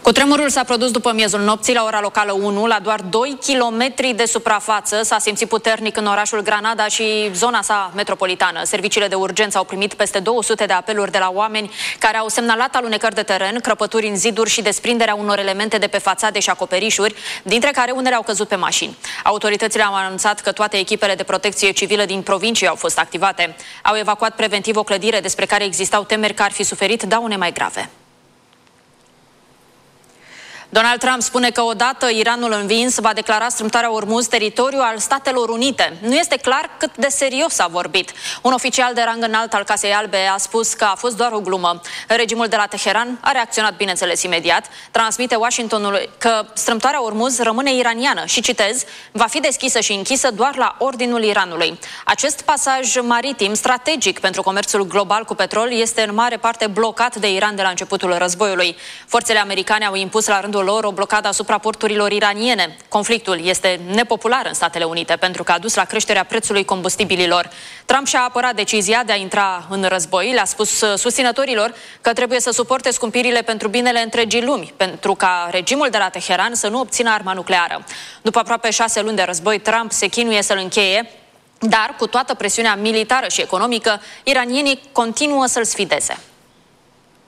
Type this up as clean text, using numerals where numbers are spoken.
Cutremurul s-a produs după miezul nopții la ora locală 1, la doar 2 km de suprafață. S-a simțit puternic în orașul Granada și zona sa metropolitană. Serviciile de urgență au primit peste 200 de apeluri de la oameni care au semnalat alunecări de teren, crăpături în ziduri și desprinderea unor elemente de pe fațade și acoperișuri, dintre care unele au căzut pe mașini. Autoritățile au anunțat că toate echipele de protecție civilă din provincie au fost activate. Au evacuat preventiv o clădire despre care existau temeri că ar fi suferit daune mai grave. Donald Trump spune că odată Iranul învins va declara strâmtoarea Ormuz teritoriu al Statelor Unite. Nu este clar cât de serios a vorbit. Un oficial de rang înalt al Casei Albe a spus că a fost doar o glumă. Regimul de la Teheran a reacționat, bineînțeles, imediat. Transmite Washingtonul că strâmtoarea Ormuz rămâne iraniană și, citez, va fi deschisă și închisă doar la ordinul Iranului. Acest pasaj maritim strategic pentru comerțul global cu petrol este în mare parte blocat de Iran de la începutul războiului. Forțele americane au impus la rândul lor o blocadă asupra porturilor iraniene. Conflictul este nepopular în Statele Unite pentru că a dus la creșterea prețului combustibililor. Trump și-a apărat decizia de a intra în război. Le-a spus susținătorilor că trebuie să suporte scumpirile pentru binele întregii lumi, pentru ca regimul de la Teheran să nu obțină arma nucleară. După aproape 6 luni de război, Trump se chinuie să-l încheie, dar cu toată presiunea militară și economică, iranienii continuă să-l sfideze.